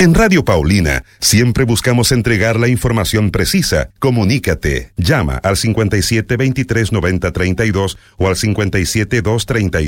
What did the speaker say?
En Radio Paulina siempre buscamos entregar la información precisa. Comunícate. Llama al 57239032 o al 57239.